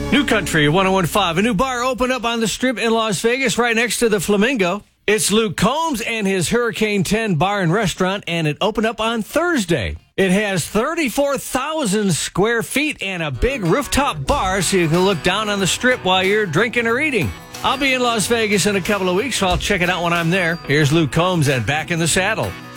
New Country 101.5. A new bar opened up on the Strip in Las Vegas right next to the Flamingo. It's Luke Combs and his Hurricane 10 bar and restaurant, and it opened up on Thursday. It has 34,000 square feet and a big rooftop bar so you can look down on the Strip while you're drinking or eating. I'll be in Las Vegas in a couple of weeks, so I'll check it out when I'm there. Here's Luke Combs and Back in the Saddle.